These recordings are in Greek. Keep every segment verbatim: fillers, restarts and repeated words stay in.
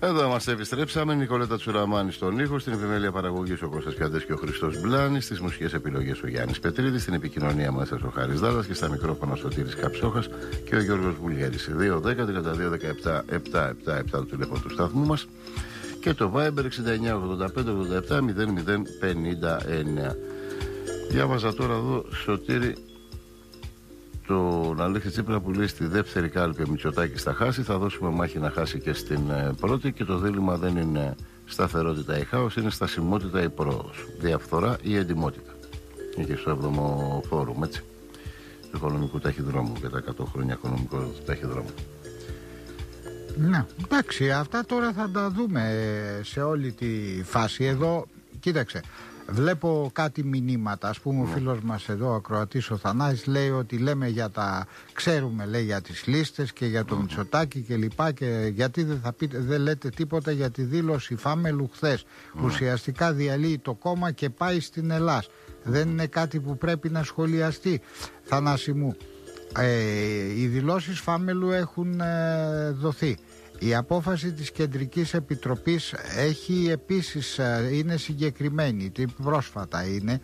Εδώ είμαστε, επιστρέψαμε. Νικολέτα Τσουραμάνη στον ήχο, στην επιμέλεια παραγωγής ο Κώστας Πιαντές και ο Χριστός Μπλάνης, στις μουσικές επιλογές ο Γιάννης Πετρίδης, στην επικοινωνία μέσα ο Χάρης Δάλλας και στα μικρόφωνα ο Σωτήρης Καψόχας και ο Γιώργος Βουλιέρης. δύο δέκα τριάντα δύο δεκαεπτά επτακόσια εβδομήντα επτά το τηλέφωνο του σταθμού μας και το Viber εξήντα εννιά ογδόντα πέντε ογδόντα επτά μηδέν μηδέν πενήντα εννιά. Διάβαζα τώρα εδώ, Σωτήρη, τον Αλέξη Τσίπρα που λέει στη δεύτερη κάλπη ο Μητσοτάκης θα χάσει, θα δώσουμε μάχη να χάσει και στην ε, πρώτη και το δίλημμα δεν είναι σταθερότητα ή χάος, είναι στασιμότητα ή πρόοδος, διαφθορά ή εντιμότητα. Είχε στο έβδομο φόρουμ, έτσι, του οικονομικού ταχυδρόμου και τα εκατό χρόνια οικονομικού ταχυδρόμου. Ναι, εντάξει, αυτά τώρα θα τα δούμε σε όλη τη φάση. Εδώ, κοίταξε, βλέπω κάτι μηνύματα. Ας πούμε, ο φίλος μας εδώ, ο ακροατής ο Θανάσης, λέει ότι λέμε για τα. Ξέρουμε, λέει, για τις λίστες και για το Μητσοτάκη και λοιπά. Και γιατί δεν, θα πείτε, δεν λέτε τίποτα για τη δήλωση Φάμελου χθες. Mm. Ουσιαστικά διαλύει το κόμμα και πάει στην Ελλάς. Δεν είναι κάτι που πρέπει να σχολιαστεί, Θανάση μου. Ε, οι δηλώσεις Φάμελου έχουν ε, δοθεί. Η απόφαση της Κεντρικής Επιτροπής έχει επίσης, είναι συγκεκριμένη, πρόσφατα είναι,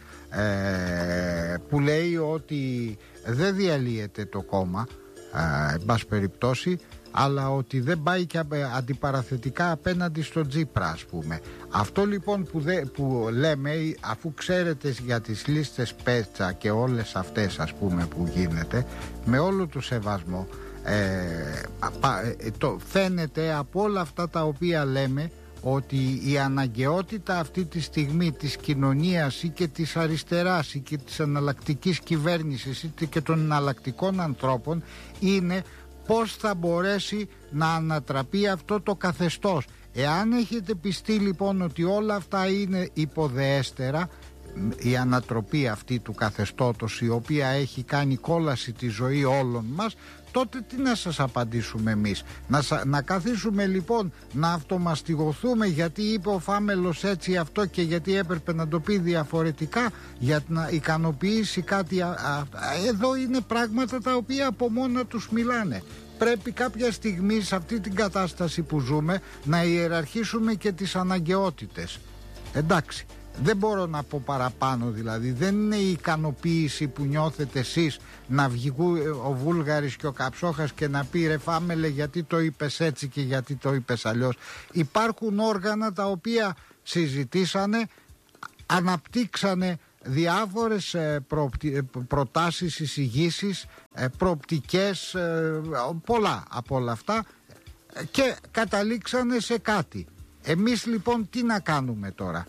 ε, που λέει ότι δεν διαλύεται το κόμμα, ε, εν πάση περιπτώσει, αλλά ότι δεν πάει και αντιπαραθετικά απέναντι στον Τσίπρα, ας πούμε. Αυτό λοιπόν που, δε, που λέμε, αφού ξέρετε για τις λίστες Πέτσα και όλες αυτές, ας πούμε, που γίνεται, με όλο το σεβασμό, Ε, το φαίνεται από όλα αυτά τα οποία λέμε ότι η αναγκαιότητα αυτή τη στιγμή της κοινωνίας ή και της αριστεράς ή και της εναλλακτικής κυβέρνησης ή και των εναλλακτικών ανθρώπων είναι πώς θα μπορέσει να ανατραπεί αυτό το καθεστώς. Εάν έχετε πιστεί λοιπόν ότι όλα αυτά είναι υποδεέστερα, η ανατροπή αυτή του καθεστώτος, η οποία έχει κάνει κόλαση τη ζωή όλων μας, τότε τι να σας απαντήσουμε εμείς? Να, να καθίσουμε λοιπόν να αυτομαστιγωθούμε γιατί είπε ο Φάμελος έτσι αυτό και γιατί έπρεπε να το πει διαφορετικά για να ικανοποιήσει κάτι? Α, α, εδώ είναι πράγματα τα οποία από μόνα τους μιλάνε. Πρέπει κάποια στιγμή σε αυτή την κατάσταση που ζούμε να ιεραρχήσουμε και τις αναγκαιότητες. Εντάξει, δεν μπορώ να πω παραπάνω, δηλαδή δεν είναι η ικανοποίηση που νιώθετε εσείς να βγει ο Βούλγαρης και ο Καψόχας και να πει ρε Φάμελε γιατί το είπες έτσι και γιατί το είπες αλλιώς. Υπάρχουν όργανα τα οποία συζητήσανε, αναπτύξανε διάφορες προτάσεις, εισηγήσεις, προοπτικές, πολλά από όλα αυτά και καταλήξανε σε κάτι. Εμείς λοιπόν τι να κάνουμε τώρα?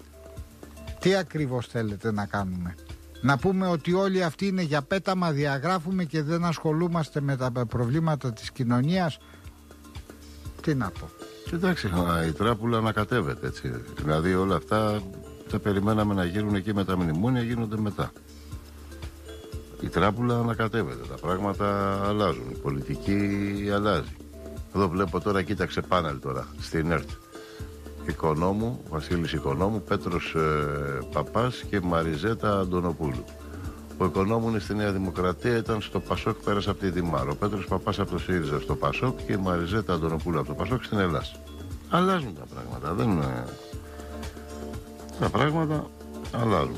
Τι ακριβώς θέλετε να κάνουμε? Να πούμε ότι όλοι αυτοί είναι για πέταμα, διαγράφουμε και δεν ασχολούμαστε με τα προβλήματα της κοινωνίας? Τι να πω? Εντάξει, η τράπουλα ανακατεύεται, έτσι. Δηλαδή όλα αυτά τα περιμέναμε να γίνουν εκεί με τα μνημόνια, γίνονται μετά. Η τράπουλα ανακατεύεται, τα πράγματα αλλάζουν, η πολιτική αλλάζει. Εδώ βλέπω τώρα, κοίταξε πάνελ τώρα στην ΕΡΤ. Οικονόμου, Βασίλης Οικονόμου, Πέτρος ε, Παπάς και Μαριζέτα Αντωνοπούλου. Ο Οικονόμου είναι στη Νέα Δημοκρατία, ήταν στο Πασόκ, πέρασε από τη Δημάρο. Ο Πέτρος Παπάς από το ΣΥΡΙΖΑ στο Πασόκ και η Μαριζέτα Αντωνοπούλου από το Πασόκ στην Ελλάδα. Αλλάζουν τα πράγματα, δεν είναι... Τα πράγματα αλλάζουν.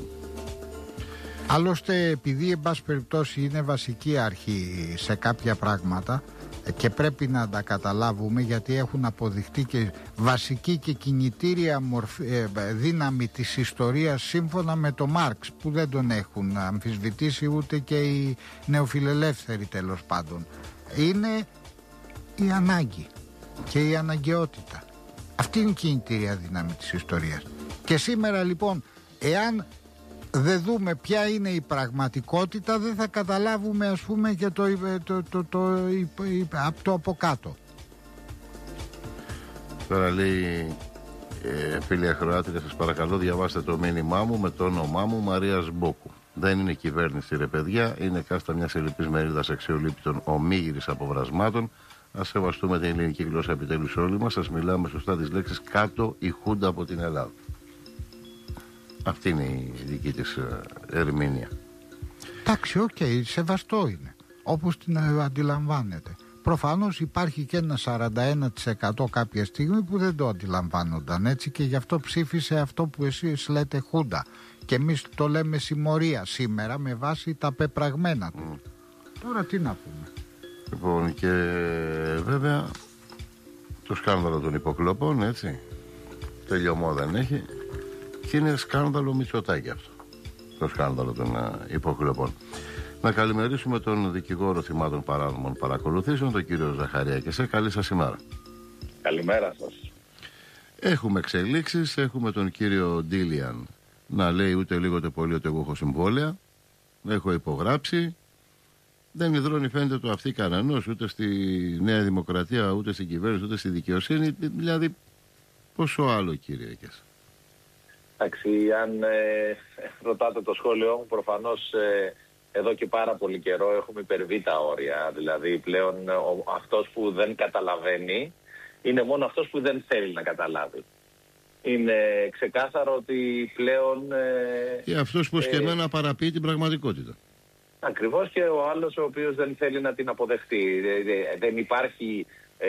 Άλλωστε, επειδή εν πάση περιπτώσει είναι βασική αρχή σε κάποια πράγματα και πρέπει να τα καταλάβουμε, γιατί έχουν αποδειχτεί και βασική και κινητήρια μορφή, ε, δύναμη της ιστορίας σύμφωνα με τον Μάρξ, που δεν τον έχουν αμφισβητήσει ούτε και οι νεοφιλελεύθεροι τέλος πάντων, είναι η ανάγκη και η αναγκαιότητα. Αυτή είναι η κινητήρια δύναμη της ιστορίας. Και σήμερα λοιπόν, εάν δεν δούμε ποια είναι η πραγματικότητα, δεν θα καταλάβουμε, ας πούμε, και το, το, το, το, το, το από κάτω. Τώρα λέει ε, φίλοι ακροάτρια, σας παρακαλώ διαβάστε το μήνυμά μου με το όνομά μου, Μαρίας Μπόκου. Δεν είναι κυβέρνηση ρε παιδιά, είναι κάστα μιας ελλειπής μερίδας αξιολύπητων ομίγυρης αποβρασμάτων. Ας σεβαστούμε την ελληνική γλώσσα επιτέλους όλοι μας, ας μιλάμε σωστά τις λέξεις κάτω η Χούντα από την Ελλάδα. Αυτή είναι η δική της ερμηνεία. Εντάξει, οκ, okay, σεβαστό είναι, όπως την αντιλαμβάνεται. προφανώς υπάρχει και ένα σαράντα ένα τοις εκατό κάποια στιγμή που δεν το αντιλαμβάνονταν έτσι, και γι' αυτό ψήφισε αυτό που εσείς λέτε Χούντα, και εμείς το λέμε συμμορία σήμερα με βάση τα πεπραγμένα του. Mm. Τώρα τι να πούμε. Λοιπόν, και βέβαια το σκάνδαλο των υποκλοπών, έτσι, τελειωμό δεν έχει, και είναι σκάνδαλο Μητσοτάκη αυτό, το σκάνδαλο των uh, υποκλοπών. Να καλημερίσουμε τον δικηγόρο θυμάτων παράνομων παρακολουθήσεων, τον κύριο Ζαχαρία. Και σε καλή σας ημέρα. Καλημέρα σας. Έχουμε εξελίξεις, έχουμε τον κύριο Ντίλιαν να λέει ούτε λίγο ούτε πολύ ότι εγώ έχω συμβόλαια, έχω υπογράψει. Δεν υδρώνει, φαίνεται, το αυτή κανενός, ούτε στη Νέα Δημοκρατία, ούτε στην κυβέρνηση, ούτε στη δικαιοσύνη. Δηλαδή, πόσο άλλο, κύριε Εκές? Εντάξει, αν ε, ρωτάτε το σχόλιο μου, προφανώς ε, εδώ και πάρα πολύ καιρό έχουμε υπερβεί τα όρια. Δηλαδή, πλέον ο, αυτός που δεν καταλαβαίνει είναι μόνο αυτός που δεν θέλει να καταλάβει. Είναι ξεκάθαρο ότι πλέον... Ε, και αυτός που σκεμμένα ε, παραποιεί την πραγματικότητα. Ακριβώς, και ο άλλος ο οποίος δεν θέλει να την αποδεχτεί. Δεν υπάρχει ε,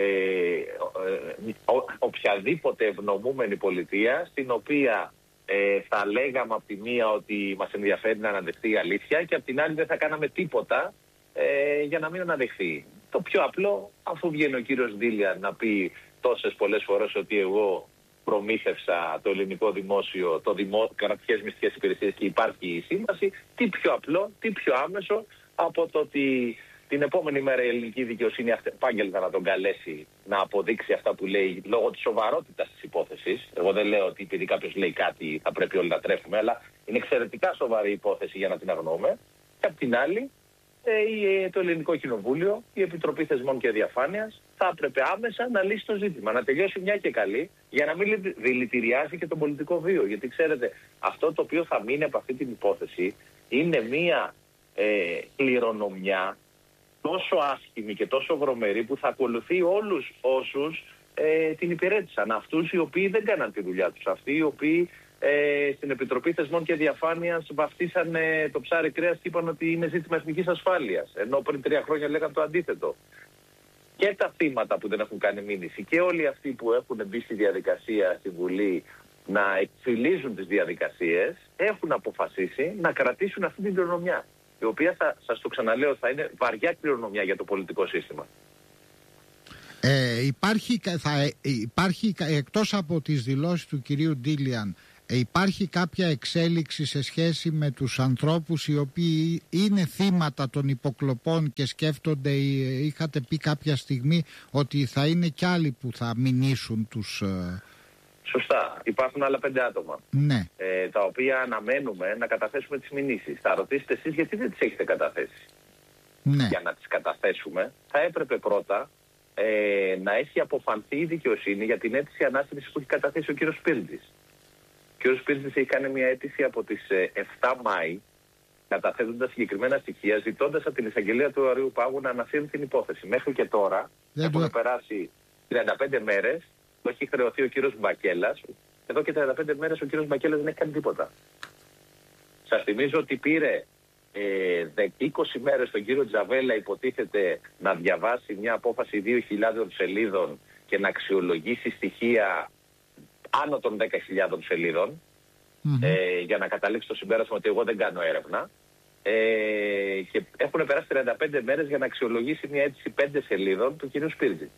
ο, οποιαδήποτε ευνομούμενη πολιτεία στην οποία ε, θα λέγαμε από τη μία ότι μας ενδιαφέρει να αναδεχθεί η αλήθεια και από την άλλη δεν θα κάναμε τίποτα ε, για να μην αναδεχθεί. Το πιο απλό, αφού βγαίνει ο κύριος Ντίλιαν να πει τόσες πολλές φορές ότι εγώ προμήθευσα το ελληνικό δημόσιο, το δημο... κρατικές μυστικές υπηρεσίες και υπάρχει η σύμβαση, τι πιο απλό, τι πιο άμεσο από το ότι την επόμενη μέρα η ελληνική δικαιοσύνη επάγγελτα να τον καλέσει να αποδείξει αυτά που λέει λόγω της σοβαρότητας της υπόθεσης. Εγώ δεν λέω ότι επειδή κάποιος λέει κάτι θα πρέπει όλοι να τρέφουμε, αλλά είναι εξαιρετικά σοβαρή υπόθεση για να την αγνοούμε. Και απ' την άλλη, το Ελληνικό Κοινοβούλιο, η Επιτροπή Θεσμών και Διαφάνειας, θα έπρεπε άμεσα να λύσει το ζήτημα, να τελειώσει μια και καλή, για να μην δηλητηριάζει και τον πολιτικό βίο. Γιατί ξέρετε, αυτό το οποίο θα μείνει από αυτή την υπόθεση είναι μια ε, κληρονομιά τόσο άσχημη και τόσο βρωμερή που θα ακολουθεί όλους όσους ε, την υπηρέτησαν. Αυτούς οι οποίοι δεν κάναν τη δουλειά τους, αυτοί οι οποίοι Ε, στην Επιτροπή Θεσμών και Διαφάνειας βαφτίσαν ε, το ψάρι κρέας και είπαν ότι είναι ζήτημα εθνικής ασφάλειας, ενώ πριν τρία χρόνια λέγαν το αντίθετο. Και τα θύματα που δεν έχουν κάνει μήνυση και όλοι αυτοί που έχουν μπει στη διαδικασία στη Βουλή να εκφυλίζουν τις διαδικασίες έχουν αποφασίσει να κρατήσουν αυτή την κληρονομιά, η οποία θα, σας το ξαναλέω, θα είναι βαριά κληρονομιά για το πολιτικό σύστημα. Ε, υπάρχει, θα, υπάρχει εκτός από τις δηλώσεις του κυρίου Ντίλιαν, υπάρχει κάποια εξέλιξη σε σχέση με τους ανθρώπους οι οποίοι είναι θύματα των υποκλοπών και σκέφτονται, είχατε πει κάποια στιγμή ότι θα είναι κι άλλοι που θα μηνύσουν τους... Σωστά. Υπάρχουν άλλα πέντε άτομα, ναι. ε, τα οποία αναμένουμε να καταθέσουμε τις μηνύσεις. Θα ρωτήσετε εσείς γιατί δεν τις έχετε καταθέσει. Ναι. Για να τις καταθέσουμε θα έπρεπε πρώτα ε, να έχει αποφανθεί η δικαιοσύνη για την αίτηση ανάστημης που έχει καταθέσει ο κύριος Σπίρτζης. Ο κύριος Σπίρτζης έχει κάνει μια αίτηση από τις εφτά Μάη, καταθέτοντας συγκεκριμένα στοιχεία, ζητώντας από την εισαγγελία του Αριού Πάγου να ανασύρει την υπόθεση. Μέχρι και τώρα δεν έχουν το... περάσει τριάντα πέντε μέρες, το έχει χρεωθεί ο κύριος Μπακέλας. Εδώ και τριάντα πέντε μέρες ο κύριος Μπακέλας δεν έχει κάνει τίποτα. Σας θυμίζω ότι πήρε ε, είκοσι μέρες τον κύριο Τζαβέλα, υποτίθεται, να διαβάσει μια απόφαση δύο χιλιάδων σελίδων και να αξιολογήσει στοιχεία άνω των δέκα χιλιάδων σελίδων, mm-hmm. ε, για να καταλήξει το συμπέρασμα ότι εγώ δεν κάνω έρευνα. Ε, και έχουν περάσει τριάντα πέντε μέρες για να αξιολογήσει μια αίτηση πέντε σελίδων του κύριου Σπίρτζη.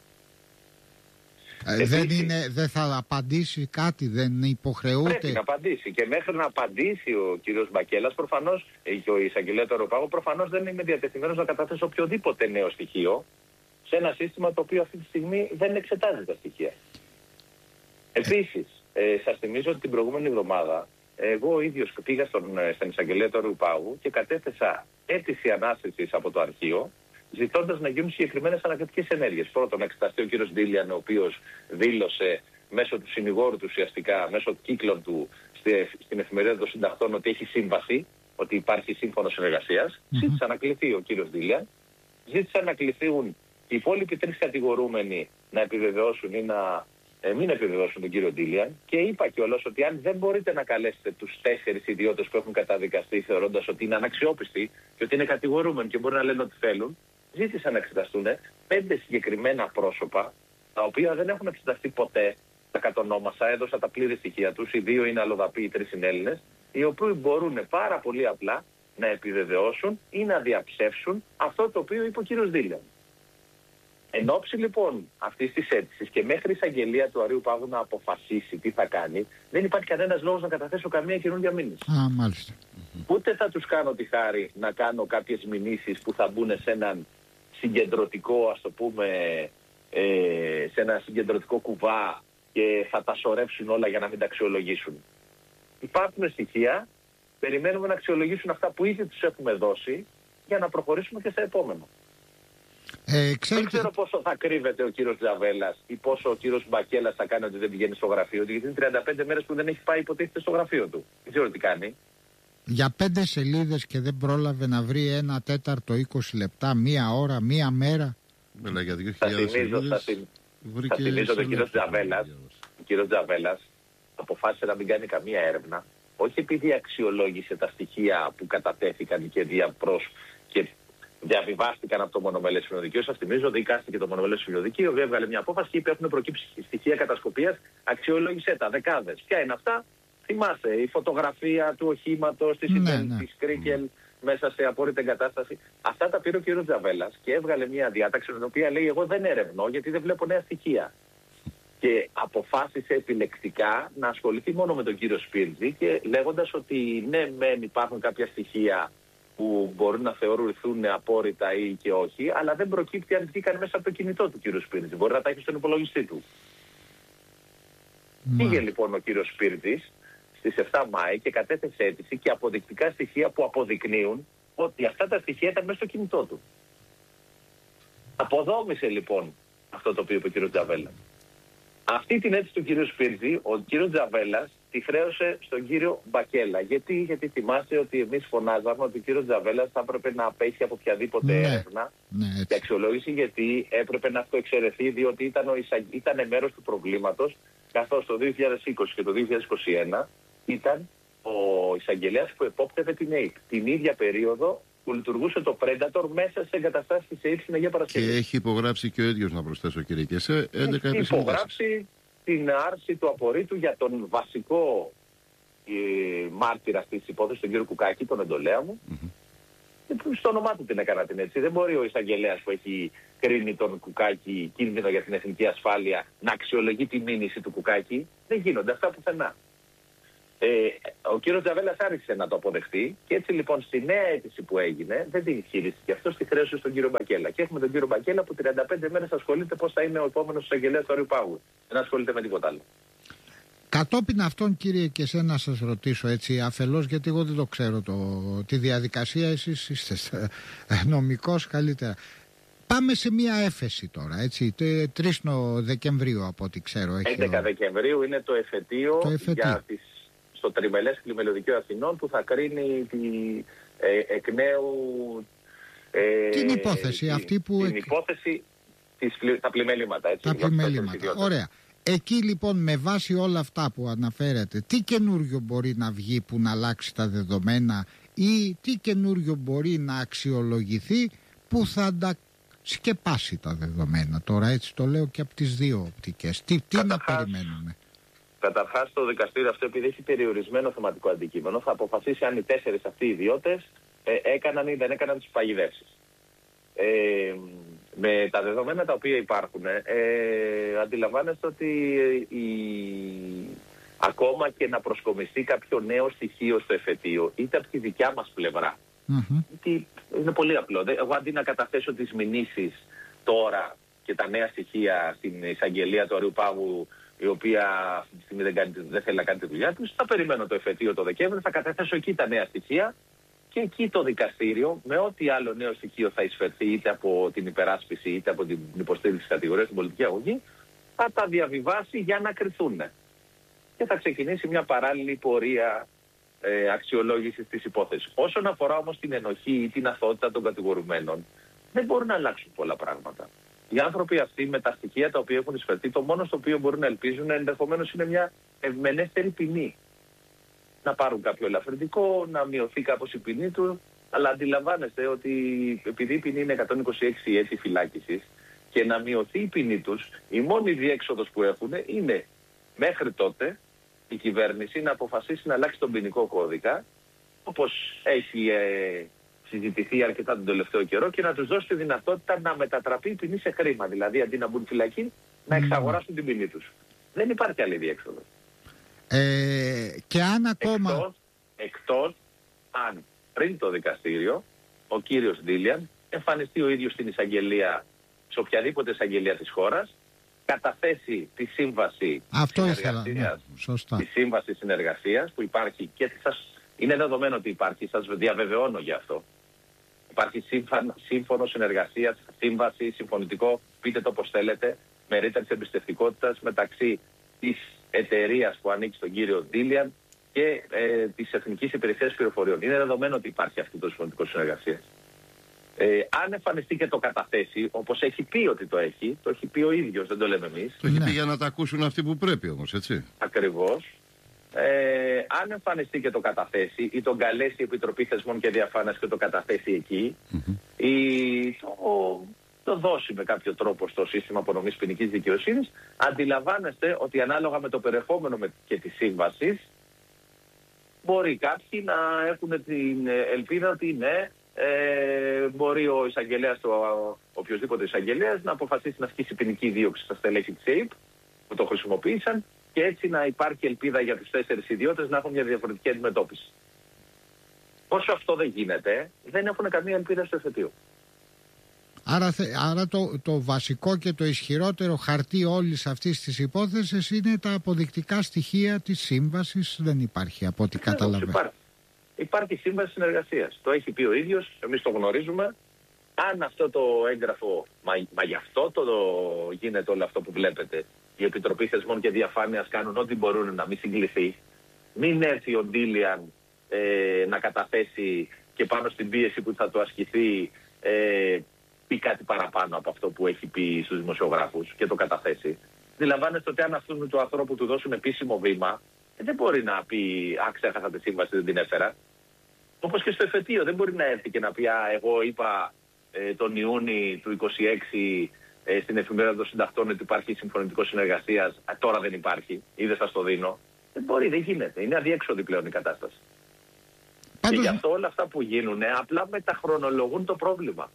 Ε, Επίσης, δεν, είναι, δεν θα απαντήσει κάτι, δεν υποχρεούται. Πρέπει να απαντήσει. Και μέχρι να απαντήσει ο κύριος Μπακέλας, προφανώς, και ο εισαγγελέας του Αεροπάγου, προφανώς δεν είναι διατεθειμένος να καταθέσει οποιοδήποτε νέο στοιχείο σε ένα σύστημα το οποίο αυτή τη στιγμή δεν εξετάζει τα στοιχεία. Επίσης, ε, σας θυμίζω ότι την προηγούμενη εβδομάδα εγώ ο ίδιος πήγα στον, στην εισαγγελέα του Αεροπάγου και κατέθεσα αίτηση ανάστησης από το αρχείο, ζητώντας να γίνουν συγκεκριμένες ανακριτικές ενέργειες. Πρώτον, να εξεταστεί ο κύριος Ντίλιαν, ο οποίος δήλωσε μέσω του συνηγόρου του ουσιαστικά, μέσω κύκλων του στη, στην εφημερίδα των συντακτών, ότι έχει σύμβαση, ότι υπάρχει σύμφωνο συνεργασίας. Mm-hmm. Ζήτησε να κληθεί ο κύριος Ντίλιαν, ζήτησε να κληθούν οι υπόλοιποι τρεις κατηγορούμενοι να επιβεβαιώσουν ή να ε, μην επιβεβαιώσουν τον κύριο Ντίλιαν. Και είπα κιόλας ότι αν δεν μπορείτε να καλέσετε τους τέσσερις ιδιώτες που έχουν καταδικαστεί θεωρώντας ότι είναι αναξιόπιστοι και ότι είναι κατηγορούμενοι και μπορεί να λένε ό,τι θέλουν, ζήτησαν να εξεταστούν πέντε συγκεκριμένα πρόσωπα, τα οποία δεν έχουν εξεταστεί ποτέ. Τα κατονόμασα, έδωσα τα πλήρη στοιχεία τους. Οι δύο είναι αλλοδαποί, οι τρεις είναι Έλληνες, οι οποίοι μπορούν πάρα πολύ απλά να επιβεβαιώσουν ή να διαψεύσουν αυτό το οποίο είπε ο κύριος Δήλιαν. Εν ώψη λοιπόν αυτής της αίτησης και μέχρι η εισαγγελία του Αρείου Πάγου να αποφασίσει τι θα κάνει, δεν υπάρχει κανένας λόγος να καταθέσω καμία καινούργια μήνυση. Α, μάλιστα. Ούτε θα τους κάνω τη χάρη να κάνω κάποιες μηνύσεις που θα μπουν σε έναν συγκεντρωτικό, ας το πούμε, ε, σε ένα συγκεντρωτικό κουβά και θα τα σωρεύσουν όλα για να μην τα αξιολογήσουν. Υπάρχουν στοιχεία, περιμένουμε να αξιολογήσουν αυτά που ήδη τους έχουμε δώσει για να προχωρήσουμε και στα επόμενα. Ε, ξέρετε... Δεν ξέρω πόσο θα κρύβεται ο κύριος Τζαβέλας ή πόσο ο κύριος Μπακέλας θα κάνει ότι δεν πηγαίνει στο γραφείο του, γιατί είναι τριάντα πέντε μέρες που δεν έχει πάει υποτίθεται στο γραφείο του. Δεν ξέρω τι κάνει. Για πέντε σελίδες και δεν πρόλαβε να βρει ένα τέταρτο, είκοσι λεπτά, μία ώρα, μία μέρα. Μιλά για δύο Θα χιλιάδες θυμίζω, θα, σελίδες. θα θυμίζω ότι ο κύριος Τζαβέλας, ο κύριος Τζαβέλας αποφάσισε να μην κάνει καμία έρευνα, όχι επειδή αξιολόγησε τα στοιχεία που κατατέθηκαν και διαπρός και διαβιβάστηκαν από το μονομελές συνοδικείο. Σας θυμίζω ότι δικάστηκε το μονομελές συνοδικείο, έβγαλε μια απόφαση και είπε: έχουν προκύψει στοιχεία κατασκοπίας. Αξιολόγησε τα δεκάδες. Ποια είναι αυτά? Θυμάσαι, η φωτογραφία του οχήματος, της ναι, ναι, ναι. της Κρίκελ μέσα σε απόρριτη εγκατάσταση. Αυτά τα πήρε ο κύριος Τζαβέλας και έβγαλε μια διάταξη την οποία λέει: εγώ δεν ερευνώ γιατί δεν βλέπω νέα στοιχεία. Και αποφάσισε επιλεκτικά να ασχοληθεί μόνο με τον κύριο Σπίρτζη και λέγοντας ότι ναι, μεν υπάρχουν κάποια στοιχεία που μπορούν να θεωρηθούν απόρριτα ή και όχι, αλλά δεν προκύπτει αν βγήκαν μέσα από το κινητό του κύριου Σπίρτζη. Μπορεί να τα έχει στον υπολογιστή του. Πήγε λοιπόν ο κύριος Σπίρτζης στις εφτά Μάη και κατέθεσε αίτηση και αποδεικτικά στοιχεία που αποδεικνύουν ότι αυτά τα στοιχεία ήταν μέσα στο κινητό του. Αποδόμησε λοιπόν αυτό το οποίο είπε ο κύριος Τζαβέλας. Αυτή την αίτηση του κύριου Σπίρτζη, ο κύριος Τζαβέλας τη χρέωσε στον κύριο Μπακέλα. Γιατί, γιατί θυμάστε ότι εμείς φωνάζαμε ότι ο κύριος Τζαβέλας θα έπρεπε να απέχει από οποιαδήποτε ναι, έρευνα ναι, και αξιολόγηση, γιατί έπρεπε να αυτοεξαιρεθεί, διότι ήταν, ο εισαγ... ήταν μέρος του προβλήματος, καθώς το δύο χιλιάδες είκοσι και το δύο χιλιάδες είκοσι ένα ήταν ο εισαγγελέας που επόπτευε την ΕΙΠ. Την ίδια περίοδο που λειτουργούσε το Predator μέσα σε εγκαταστάσεις της ΕΙΠ στην Αγία Παρασκευή. Και έχει υπογράψει και ο ίδιος, να προσθέσω κύριε Κεσέ, έντεκα έχει επισήμες. υπογράψει την άρση του απορρίτου για τον βασικό ε, μάρτυρα αυτής της υπόθεσης, τον κύριο Κουκάκη, τον εντολέα μου. Mm-hmm. Στο όνομά του την έκανα την έτσι. Δεν μπορεί ο εισαγγελέας που έχει κρίνει τον Κουκάκη κίνδυνο για την εθνική ασφάλεια να αξιολογεί τη μήνυση του Κουκάκη. Δεν γίνονται αυτά πουθενά. Ε, ο κύριος Τζαβέλας άρχισε να το αποδεχτεί και έτσι λοιπόν στη νέα αίτηση που έγινε δεν την ισχυρίστηκε. Αυτό τη χρέωσε στον κύριο Μπακέλα. Και έχουμε τον κύριο Μπακέλα που τριάντα πέντε μέρες ασχολείται πώς θα είναι ο επόμενος εισαγγελέας του Αρείου Πάγου. Δεν ασχολείται με τίποτα άλλο. Κατόπιν αυτών, κύριε Κεσέ, να σας ρωτήσω έτσι αφελώς, γιατί εγώ δεν το ξέρω το, τη διαδικασία, εσείς είστε νομικός καλύτερα. Πάμε σε μια έφεση τώρα, έτσι, τρεις Δεκεμβρίου από ό,τι ξέρω. Έχει έντεκα ο... Δεκεμβρίου είναι το εφετείο, το εφετείο. για τις, στο τριμελές πλημελιωδικείο Αθηνών που θα κρίνει τη, ε, εκ νέου ε, την υπόθεση την, αυτή που... Την υπόθεση, τις, τα πλημελήματα. Έτσι, τα πλημελήματα, ωραία. Εκεί λοιπόν με βάση όλα αυτά που αναφέρετε, τι καινούριο μπορεί να βγει που να αλλάξει τα δεδομένα ή τι καινούριο μπορεί να αξιολογηθεί που θα τα σκεπάσει τα δεδομένα? Τώρα έτσι το λέω και από τις δύο οπτικές. Τι, τι να περιμένουμε? Καταρχάς το δικαστήριο αυτό, επειδή έχει περιορισμένο θεματικό αντικείμενο, θα αποφασίσει αν οι τέσσερις αυτοί οι ιδιώτες ε, έκαναν ή δεν έκαναν τις παγιδεύσεις. Ε, με τα δεδομένα τα οποία υπάρχουν, ε, αντιλαμβάνεστε ότι ε, η, ακόμα και να προσκομιστεί κάποιο νέο στοιχείο στο εφετείο, είτε από τη δικιά μας πλευρά, mm-hmm. είναι πολύ απλό. Εγώ αντί να καταθέσω τις μηνύσεις τώρα και τα νέα στοιχεία στην εισαγγελία του Αρείου Πάγου, η οποία αυτή τη στιγμή δεν, κάνει, δεν θέλει να κάνει τη δουλειά του, θα περιμένω το εφετείο το Δεκέμβριο, θα καταθέσω εκεί τα νέα στοιχεία και εκεί το δικαστήριο, με ό,τι άλλο νέο στοιχείο θα εισφερθεί είτε από την υπεράσπιση είτε από την υποστήριξη της κατηγορίας στην πολιτική αγωγή, θα τα διαβιβάσει για να κρυθούν. Και θα ξεκινήσει μια παράλληλη πορεία ε, αξιολόγησης της υπόθεσης. Όσον αφορά όμως την ενοχή ή την αθωότητα των κατηγορουμένων, δεν μπορούν να αλλάξουν πολλά πράγματα. Οι άνθρωποι αυτοί με τα στοιχεία τα οποία έχουν εισφερθεί, το μόνο στο οποίο μπορούν να ελπίζουν ενδεχομένως είναι μια ευμενέστερη ποινή. Να πάρουν κάποιο ελαφρυντικό, να μειωθεί κάπως η ποινή του Αλλά αντιλαμβάνεστε ότι επειδή η ποινή είναι εκατόν είκοσι έξι έτη φυλάκισης και να μειωθεί η ποινή τους, η μόνη διέξοδος που έχουν είναι μέχρι τότε η κυβέρνηση να αποφασίσει να αλλάξει τον ποινικό κώδικα, όπως έχει ε, συζητηθεί αρκετά τον τελευταίο καιρό, και να τους δώσει τη δυνατότητα να μετατραπεί η ποινή σε χρήμα. Δηλαδή αντί να μπουν φυλακή, να εξαγοράσουν την ποινή τους. Δεν υπάρχει άλλη διέξοδος. Ε, και αν ακόμα... Εκτός, εκτός αν πριν το δικαστήριο ο κύριος Ντίλιαν εμφανιστεί ο ίδιος στην εισαγγελία, σε οποιαδήποτε εισαγγελία της χώρας, καταθέσει τη σύμβαση Αυτό ήθελα, ναι, σωστά. τη σύμβαση συνεργασίας που υπάρχει και σας, είναι δεδομένο ότι υπάρχει, σας διαβεβαιώνω για αυτό. Υπάρχει σύμφων, σύμφωνο συνεργασίας, σύμβαση, συμφωνητικό, πείτε το όπως θέλετε, με ρήτρα της εμπιστευτικότητας μεταξύ της εταιρείας που ανήκει στον κύριο Ντίλιαν και ε, της Εθνικής Υπηρεσίας Πληροφοριών. Είναι δεδομένο ότι υπάρχει αυτό το συμφωνητικό συνεργασίας. Ε, αν εμφανιστεί και το καταθέσει, όπως έχει πει ότι το έχει, το έχει πει ο ίδιος, δεν το λέμε εμείς. Το έχει πει για να τα ακούσουν αυτοί που πρέπει όμως, έτσι. Ακριβώς. Ε, αν εμφανιστεί και το καταθέσει ή τον καλέσει η Επιτροπή Θεσμών και Διαφάνειας και το καταθέσει εκεί, mm-hmm. ή το, το δώσει με κάποιο τρόπο στο σύστημα απονομής ποινικής δικαιοσύνης, αντιλαμβάνεστε ότι ανάλογα με το περιεχόμενο και τη σύμβαση, μπορεί κάποιοι να έχουν την ελπίδα ότι ναι, ε, μπορεί ο εισαγγελέας, ο, οποιοδήποτε εισαγγελέας, να αποφασίσει να ασκήσει ποινική δίωξη στα στελέχη της ΕΕΠ που το χρησιμοποίησαν και έτσι να υπάρχει ελπίδα για τους τέσσερις ιδιώτες να έχουν μια διαφορετική αντιμετώπιση. Όσο αυτό δεν γίνεται, δεν έχουν καμία ελπίδα στο εφετείο. Άρα, άρα το, το βασικό και το ισχυρότερο χαρτί όλης αυτής της υπόθεσης είναι τα αποδεικτικά στοιχεία της σύμβασης. Δεν υπάρχει από ό,τι καταλαβαίνω. Υπάρχει. υπάρχει σύμβαση συνεργασίας. Το έχει πει ο ίδιος, εμείς το γνωρίζουμε. Αν αυτό το έγγραφο, μα, μα γι' αυτό το, το γίνεται όλο αυτό που βλέπετε, η Επιτροπή Θεσμών και Διαφάνειας κάνουν ό,τι μπορούν να μην συγκληθεί. Μην έρθει ο Ντίλιαν ε, να καταθέσει και πάνω στην πίεση που θα του ασκηθεί ε, πει κάτι παραπάνω από αυτό που έχει πει στους δημοσιογράφους και το καταθέσει. Αντιλαμβάνεστε ότι αν αυτού του ανθρώπου του δώσουν επίσημο βήμα, δεν μπορεί να πει «Α, ξέχασα τη σύμβαση, δεν την έφερα». Όπως και στο εφετείο, δεν μπορεί να έρθει και να πει «Α, εγώ είπα ε, τον Ιούνιο του είκοσι έξι ε, στην εφημερίδα των συντακτών ότι υπάρχει συμφωνητικό συνεργασίας, α, τώρα δεν υπάρχει ή δεν σας το δίνω». Δεν μπορεί, δεν γίνεται. Είναι αδιέξοδη πλέον η κατάσταση. Πάντως... Και γι' αυτό όλα αυτά που γίνουν απλά μεταχρονολογούν το πρόβλημα.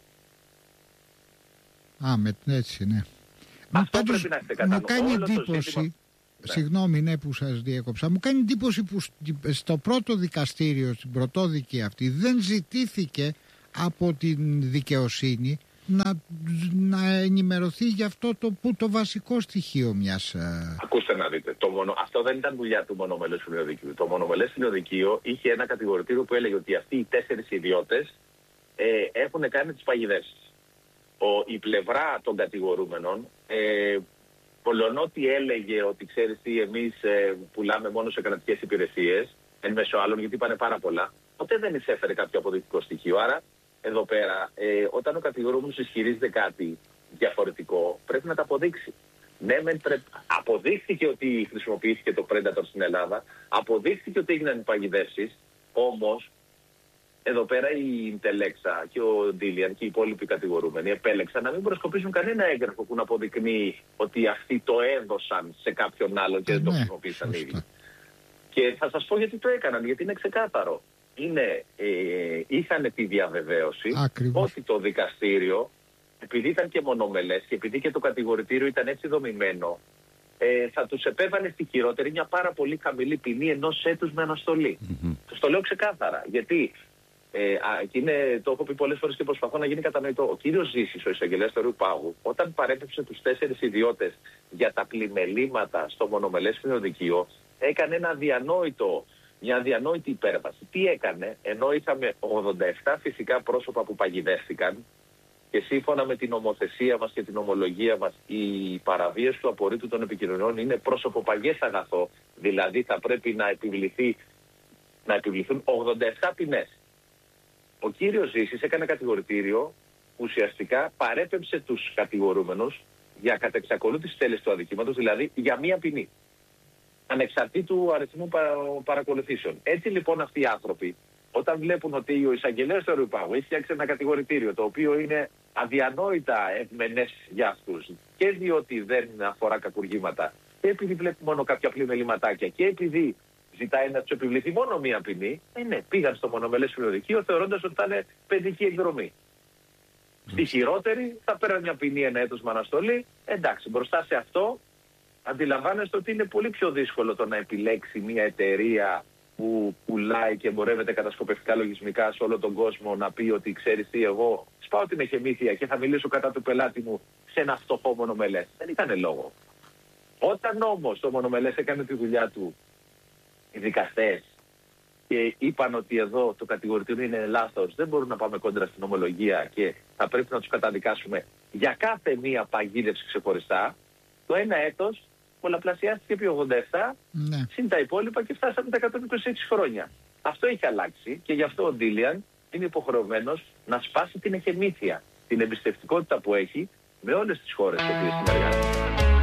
Α, με, έτσι, ναι. Αυτό πάντως, πρέπει να έχετε κατά νου. Μου κάνει εντύπωση, συγγνώμη ναι, που σας διέκοψα, μου κάνει εντύπωση που στο πρώτο δικαστήριο, στην πρωτόδικη αυτή, δεν ζητήθηκε από την δικαιοσύνη να, να ενημερωθεί για αυτό το, που, το βασικό στοιχείο μιας... Ακούστε να δείτε, το μονο, αυτό δεν ήταν δουλειά του μονομελές φιλιοδικείου. Το μονομελές φιλιοδικείο είχε ένα κατηγορητήριο που έλεγε ότι αυτοί οι τέσσερις ιδιώτες ε, έχουν κάνει τις παγιδεύσεις. Ο, η πλευρά των κατηγορούμενων, ε, πολλονότι έλεγε ότι ξέρεις τι, εμείς ε, πουλάμε μόνο σε κρατικές υπηρεσίες, εν μέσω άλλων, γιατί είπανε πάρα πολλά, ποτέ δεν εισέφερε κάποιο αποδεικτικό στοιχείο. Άρα, εδώ πέρα, ε, όταν ο κατηγορούμενος ισχυρίζεται κάτι διαφορετικό, πρέπει να τα αποδείξει. Ναι, μεν πρέ... αποδείχθηκε ότι χρησιμοποιήθηκε το Predator στην Ελλάδα, αποδείχθηκε ότι έγιναν παγιδεύσεις, όμως εδώ πέρα η Ιντελέξα και ο Ντίλιαν και οι υπόλοιποι κατηγορούμενοι επέλεξαν να μην προσκοπήσουν κανένα έγγραφο που να αποδεικνύει ότι αυτοί το έδωσαν σε κάποιον άλλον και δεν το χρησιμοποίησαν ήδη. Και θα σας πω γιατί το έκαναν, γιατί είναι ξεκάθαρο. Είναι, ε, είχαν τη διαβεβαίωση Ακριβώς. ότι το δικαστήριο, επειδή ήταν και μονομελές και επειδή και το κατηγορητήριο ήταν έτσι δομημένο, ε, θα τους επέβαλε στη χειρότερη μια πάρα πολύ χαμηλή ποινή ενός έτους με αναστολή. Mm-hmm. Τους το λέω ξεκάθαρα, γιατί ε, α, και είναι, το έχω πει πολλές φορές και προσπαθώ να γίνει κατανοητό. Ο κύριος Ζήσης, ο εισαγγελέας του Αριού Πάγου, όταν παρέπεψε τους τέσσερις ιδιώτες για τα πλημελήματα στο μονομελές φιλιοδικείο, έκανε ένα αδιανόητο, μια αδιανόητη υπέρβαση. Τι έκανε, ενώ είχαμε ογδόντα επτά φυσικά πρόσωπα που παγιδεύτηκαν και σύμφωνα με την νομοθεσία μας και την ομολογία μας, η παραβίαση του απορρίτου των επικοινωνιών είναι πρόσωποπαγές αγαθό, δηλαδή θα πρέπει να, επιβληθεί, να επιβληθούν ογδόντα επτά ποινές. Ο κύριος Ζήσης έκανε κατηγορητήριο, ουσιαστικά παρέπεμψε τους κατηγορούμενους για κατεξακολούθηση τέλεση του αδικήματος, δηλαδή για μία ποινή, ανεξαρτήτου αριθμού παρα, παρακολουθήσεων. Έτσι λοιπόν αυτοί οι άνθρωποι, Όταν βλέπουν ότι ο εισαγγελέας του Αεροπάγου έχει φτιάξει ένα κατηγορητήριο το οποίο είναι αδιανόητα ευμενές για αυτούς, και διότι δεν αφορά κακουργήματα, και επειδή βλέπει μόνο κάποια πλημεληματάκια, και επειδή ζητάει να τους επιβληθεί μόνο μία ποινή, ε, ναι, πήγαν στο μονομελές φιλοδικείο θεωρώντας ότι θα είναι παιδική εκδρομή. Mm. Στη χειρότερη θα πέραν μια ποινή ένα έτος με αναστολή. Εντάξει, μπροστά σε αυτό αντιλαμβάνεστε ότι είναι πολύ πιο δύσκολο το να επιλέξει μια εταιρεία που πουλάει και εμπορεύεται κατασκοπευτικά λογισμικά σε όλο τον κόσμο να πει ότι ξέρεις τι, εγώ σπάω την εχεμήθεια και θα μιλήσω κατά του πελάτη μου σε ένα φτωχό μονομελές. Δεν ήταν λόγο. Όταν όμως το μονομελές έκανε τη δουλειά του, οι δικαστές, και είπαν ότι εδώ το κατηγορητήριο είναι λάθος, δεν μπορούμε να πάμε κόντρα στην ομολογία και θα πρέπει να τους καταδικάσουμε για κάθε μία παγίδευση ξεχωριστά, το ένα έτος πολλαπλασιάστηκε επί ογδόντα επτά, ναι, συν τα υπόλοιπα, και φτάσαμε τα εκατόν είκοσι έξι χρόνια. Αυτό έχει αλλάξει και γι' αυτό ο Ντίλιαν είναι υποχρεωμένος να σπάσει την εχεμήθεια, την εμπιστευτικότητα που έχει με όλες τις χώρες στις οποίες συνεργάζεται.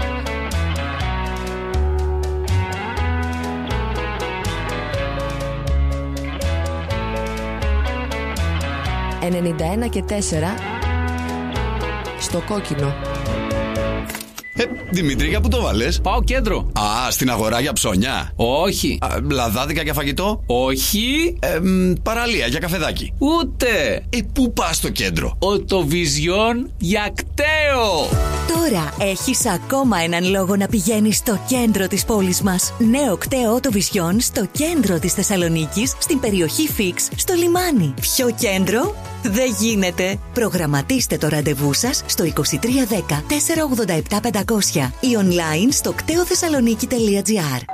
ενενήντα ένα και τέσσερα στο κόκκινο. Ε, Δημήτρη, για πού το βάλες? Πάω κέντρο. Α, στην αγορά για ψώνια? Όχι. Α, λαδάδικα για φαγητό? Όχι. Ε, μ, παραλία για καφεδάκι? Ούτε. Ε, πού πας στο κέντρο? Οτοβιζιόν για κταίο. Τώρα έχεις ακόμα έναν λόγο να πηγαίνεις στο κέντρο της πόλης μας. Νέο κταίο Οτοβιζιόν στο κέντρο της Θεσσαλονίκης, στην περιοχή Φίξ, στο λιμάνι. Ποιο κέντρο? Δεν γίνεται. Προγραμματίστε το ραντεβού σας στο είκοσι τρία δέκα τετρακόσια ογδόντα επτά πεντακόσια ή online στο κτέοθεσσαλονίκη τελεία τζι άρ.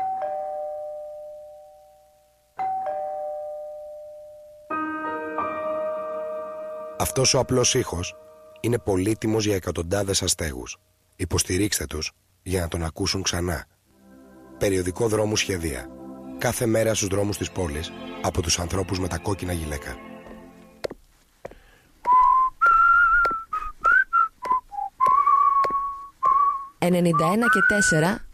Αυτός ο απλός ήχος είναι πολύτιμος για εκατοντάδες αστέγους. Υποστηρίξτε τους για να τον ακούσουν ξανά. Περιοδικό Δρόμου Σχεδία. Κάθε μέρα στους δρόμους της πόλης από τους ανθρώπους με τα κόκκινα γυλαίκα. ενενήντα ένα και τέσσερα